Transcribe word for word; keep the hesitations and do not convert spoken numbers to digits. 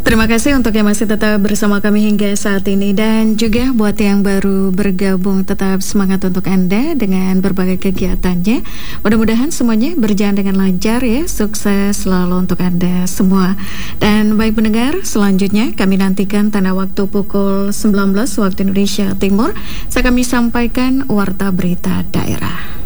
Terima kasih untuk yang masih tetap bersama kami hingga saat ini, dan juga buat yang baru bergabung, tetap semangat untuk Anda dengan berbagai kegiatannya. Mudah-mudahan semuanya berjalan dengan lancar ya, sukses selalu untuk Anda semua. Dan baik pendengar, selanjutnya kami nantikan tanda waktu pukul sembilan belas waktu Indonesia Timur. Saya kami sampaikan warta berita daerah.